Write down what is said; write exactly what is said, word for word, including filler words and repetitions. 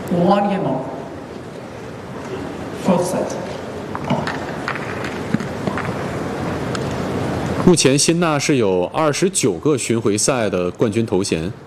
Monument fourth set。 目前辛纳是有二十九个巡回赛的冠军头衔。